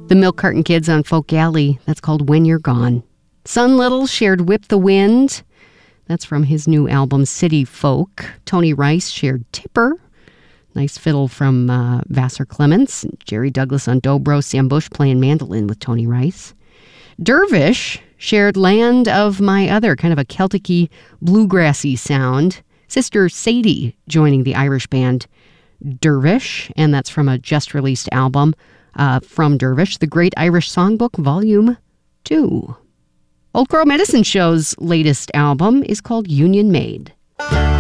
The Milk Carton Kids on Folk Alley, that's called When You're Gone. Son Little shared Whip the Wind. That's from his new album City Folk. Tony Rice shared Tipper. Nice fiddle from Vassar Clements. Jerry Douglas on dobro. Sam Bush playing mandolin with Tony Rice. Dervish shared Land of My Other, kind of a Celtic-y, bluegrassy sound. Sister Sadie joining the Irish band Dervish, and that's from a just-released album from Dervish, The Great Irish Songbook, Volume 2. Old Crow Medicine Show's latest album is called Union Made.